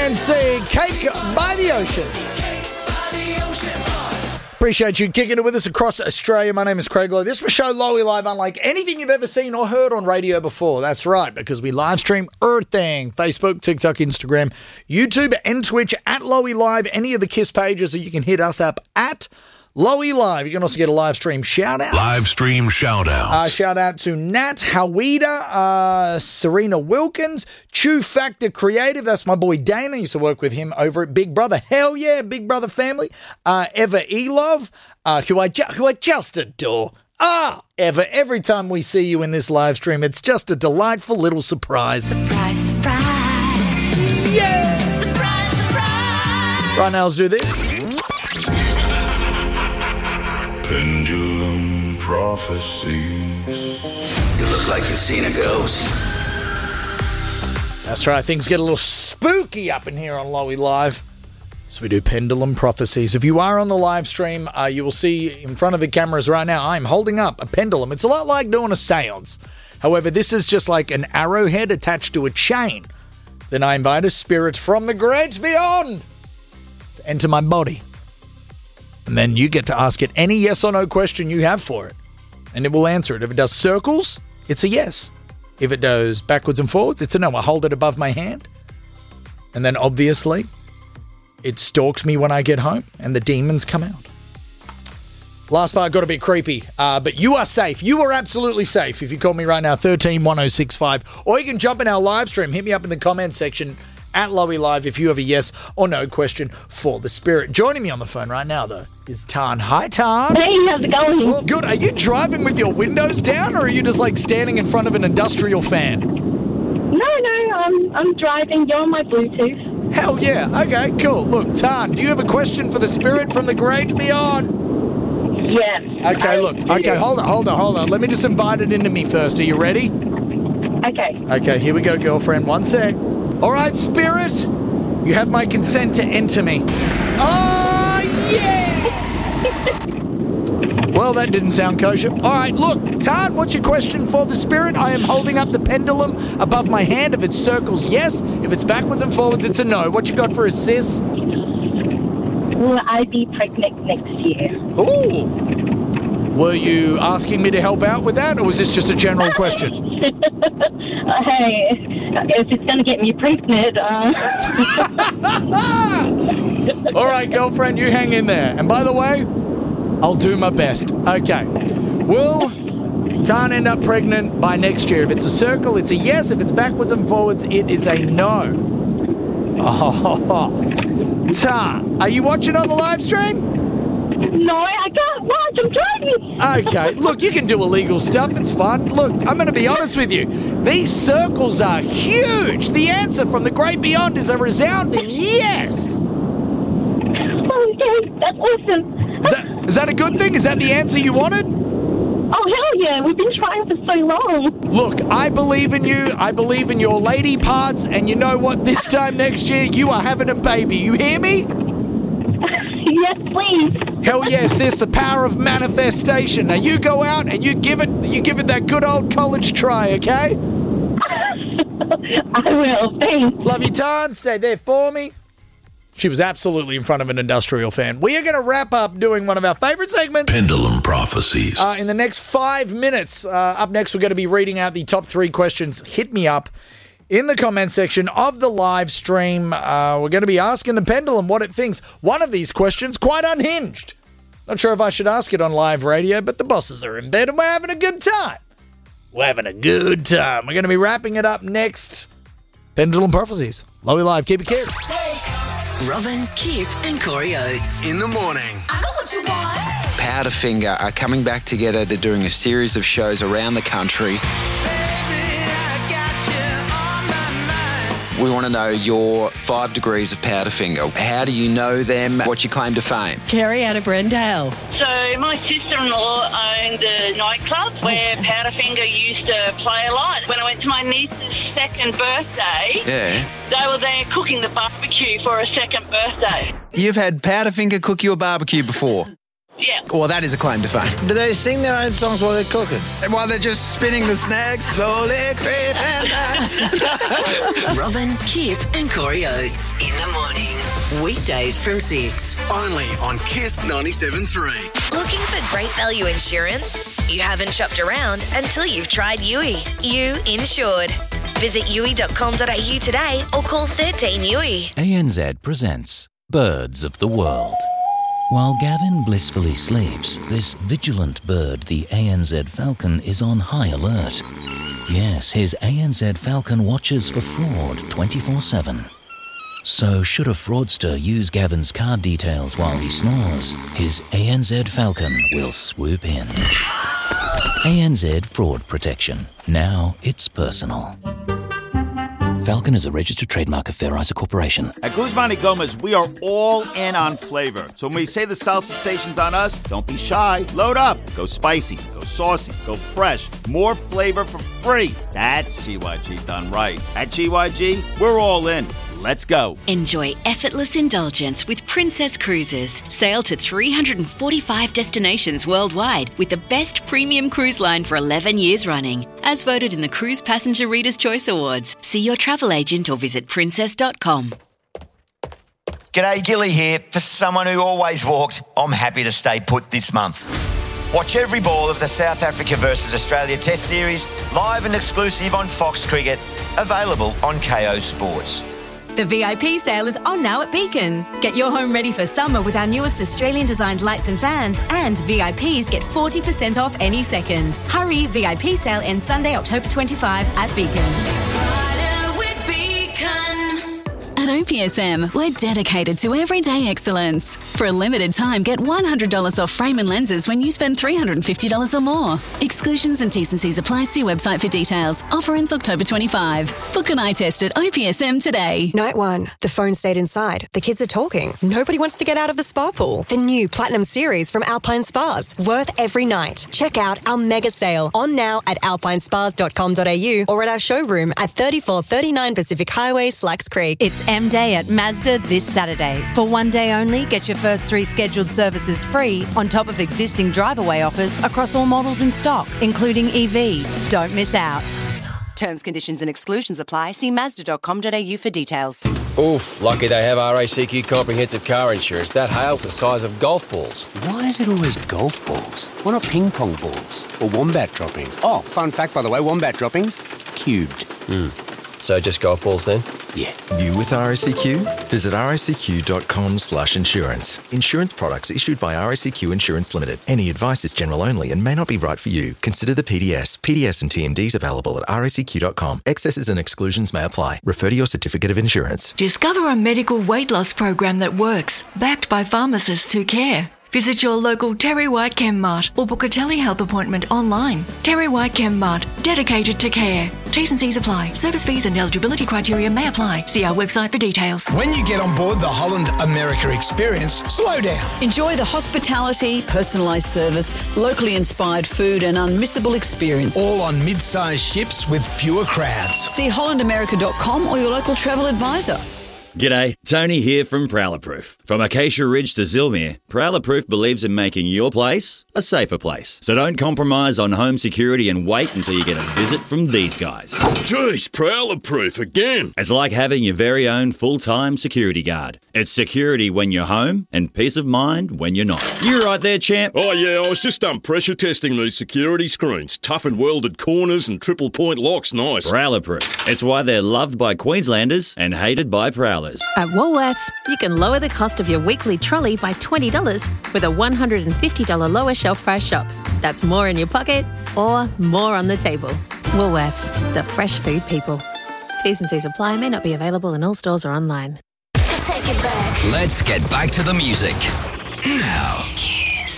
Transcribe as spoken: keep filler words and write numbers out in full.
and see Cake by the Ocean. Appreciate you kicking it with us across Australia. My name is Craig Lowe. This was Show Lowy Live, unlike anything you've ever seen or heard on radio before. That's right, because we live stream everything. Facebook, TikTok, Instagram, YouTube, and Twitch at Lowy Live. Any of the KISS pages that you can hit us up at Lowy Live. You can also get a live stream shout out. Live stream shout out. Uh, shout out to Nat, Hawida, uh, Serena Wilkins, Chew Factor Creative. That's my boy Dana. I used to work with him over at Big Brother. Hell yeah, Big Brother family. Uh, Eva Elov, uh, who, I ju- who I just adore. Ah, Eva, every time we see you in this live stream, it's just a delightful little surprise. Surprise, surprise. Yeah! Surprise, surprise. Right now, let's do this. Pendulum prophecies. You look like you've seen a ghost. That's right. Things get a little spooky up in here on Lowy Live. So we do pendulum prophecies. If you are on the live stream, uh, you will see in front of the cameras right now, I'm holding up a pendulum. It's a lot like doing a seance. However, this is just like an arrowhead attached to a chain. Then I invite a spirit from the great beyond to enter my body. And then you get to ask it any yes or no question you have for it. And it will answer it. If it does circles, it's a yes. If it goes backwards and forwards, it's a no. I hold it above my hand. And then obviously, it stalks me when I get home and the demons come out. Last part got a bit creepy, uh, but you are safe. You are absolutely safe if you call me right now, one three one oh six five. Or you can jump in our live stream. Hit me up in the comment section at Lowy Live if you have a yes or no question for the spirit. Joining me on the phone right now, though, is Tan. Hi, Tan. Hey, how's it going? Well, good. Are you driving with your windows down, or are you just like standing in front of an industrial fan? No, no, I'm I'm driving. You're on my Bluetooth. Hell yeah. Okay, cool. Look, Tan, do you have a question for the spirit from the great beyond? Yes. Okay, look. Okay, hold on, hold on, hold on. Let me just invite it into me first. Are you ready? Okay. Okay, here we go, girlfriend. One sec. All right, spirit, you have my consent to enter me. Oh, yeah! Well, that didn't sound kosher. All right, look, Tan, what's your question for the spirit? I am holding up the pendulum above my hand. If it circles, yes. If it's backwards and forwards, it's a no. What you got for a sis? Will I be pregnant next year? Ooh. Were you asking me to help out with that, or was this just a general question? uh, hey, if it's going to get me pregnant, uh... All right, girlfriend, you hang in there. And by the way, I'll do my best. Okay. Will Tan end up pregnant by next year? If it's a circle, it's a yes. If it's backwards and forwards, it is a no. Oh, Tan, are you watching on the live stream? No, I can't watch. I'm driving. Okay, look, you can do illegal stuff. It's fun. Look, I'm going to be honest with you. These circles are huge. The answer from the great beyond is a resounding yes. Okay, that's awesome. Is that, is that a good thing? Is that the answer you wanted? Oh, hell yeah. We've been trying for so long. Look, I believe in you. I believe in your lady parts. And you know what? This time next year, you are having a baby. You hear me? Yes, please. Hell yeah, sis, the power of manifestation. Now you go out and you give it you give it that good old college try, okay? I will, thanks. Love you, Tan. Stay there for me. She was absolutely in front of an industrial fan. We are going to wrap up doing one of our favorite segments. Pendulum prophecies. Uh, in the next five minutes. Uh, up next, we're going to be reading out the top three questions. Hit me up in the comment section of the live stream. Uh, we're going to be asking the pendulum what it thinks. One of these questions, quite unhinged. Not sure if I should ask it on live radio, but the bosses are in bed and we're having a good time. We're having a good time. We're going to be wrapping it up next. Pendulum prophecies. Lowy Live. Keep it cute. Robin, Kip and Corey Oates. In the morning. I know what you want. Powderfinger are coming back together. They're doing a series of shows around the country. We want to know your five degrees of Powderfinger. How do you know them? What's your claim to fame? Kerry out of Brendale. So my sister-in-law owned a nightclub where Powderfinger used to play a lot. When I went to my niece's second birthday, Yeah. they were there cooking the barbecue for a second birthday. You've had Powderfinger cook you a barbecue before? Yeah. Well, that is a claim to fame. Do they sing their own songs while they're cooking? While they're just spinning the snags, slowly creeping back. Robin, Kip and Corey Oates in the morning. Weekdays from six. Only on Kiss ninety-seven point three. Looking for great value insurance? You haven't shopped around until you've tried U I. You insured. Visit U I dot com dot A U today or call thirteen U I. A N Z presents Birds of the World. While Gavin blissfully sleeps, this vigilant bird, the A N Z falcon, is on high alert. Yes, his A N Z falcon watches for fraud twenty-four seven. So should a fraudster use Gavin's card details while he snores, his A N Z falcon will swoop in. A N Z Fraud Protection. Now it's personal. Falcon is a registered trademark of Fair Isa Corporation. At Guzman y Gomez, we are all in on flavor. So when we say the salsa station's on us, don't be shy. Load up. Go spicy. Go saucy. Go fresh. More flavor for free. That's G Y G done right. At G Y G, we're all in. Let's go. Enjoy effortless indulgence with Princess Cruises. Sail to three hundred forty-five destinations worldwide with the best premium cruise line for eleven years running. As voted in the Cruise Passenger Reader's Choice Awards. See your travel agent or visit princess dot com. G'day, Gilly here. For someone who always walked, I'm happy to stay put this month. Watch every ball of the South Africa versus Australia Test Series, live and exclusive on Fox Cricket, available on K O Sports. The V I P sale is on now at Beacon. Get your home ready for summer with our newest Australian-designed lights and fans, and V I Ps get forty percent off any second. Hurry, V I P sale ends Sunday, October twenty-fifth at Beacon. At O P S M, we're dedicated to everyday excellence. For a limited time, get one hundred dollars off frame and lenses when you spend three hundred fifty dollars or more. Exclusions and T's and C's apply. See website for details. Offer ends October twenty-fifth. Book an eye test at O P S M today. Night one. The phone stayed inside. The kids are talking. Nobody wants to get out of the spa pool. The new Platinum Series from Alpine Spas. Worth every night. Check out our mega sale on now at alpine spas dot com dot a u or at our showroom at thirty-four thirty-nine Pacific Highway, Slacks Creek. It's M Day at Mazda this Saturday. For one day only, get your first three scheduled services free on top of existing drive-away offers across all models in stock, including E V. Don't miss out. Terms, conditions and exclusions apply. See mazda dot com dot a u for details. Oof, lucky they have R A C Q comprehensive car insurance. That hail's the size of golf balls. Why is it always golf balls? Why not ping pong balls? Or wombat droppings? Oh, fun fact, by the way, wombat droppings, cubed. Hmm. So just golf balls then? Yeah. New with R A C Q? Visit R A C Q dot com slash insurance. Insurance products issued by R A C Q Insurance Limited. Any advice is general only and may not be right for you. Consider the P D S. P D S and T M Ds available at R A C Q dot com. Excesses and exclusions may apply. Refer to your certificate of insurance. Discover a medical weight loss program that works, backed by pharmacists who care. Visit your local Terry White Chem Mart or book a telehealth appointment online. Terry White Chem Mart, dedicated to care. T's and C's apply. Service fees and eligibility criteria may apply. See our website for details. When you get on board the Holland America experience, slow down. Enjoy the hospitality, personalised service, locally inspired food and unmissable experience. All on mid-sized ships with fewer crowds. See holland america dot com or your local travel advisor. G'day, Tony here from Prowler Proof. From Acacia Ridge to Zilmere, Prowler Proof believes in making your place a safer place. So don't compromise on home security and wait until you get a visit from these guys. Jeez, Prowler Proof again. It's like having your very own full-time security guard. It's security when you're home and peace of mind when you're not. You right there, champ? Oh yeah, I was just um, pressure testing these security screens. Tough and welded corners and triple point locks, nice. Prowler Proof. It's why they're loved by Queenslanders and hated by Prowlers. At Woolworths, you can lower the cost of your weekly trolley by twenty dollars with a one hundred fifty dollars lower shelf price shop. That's more in your pocket or more on the table. Woolworths, the fresh food people. T's and C's apply, may not be available in all stores or online. Take it back. Let's get back to the music. Now.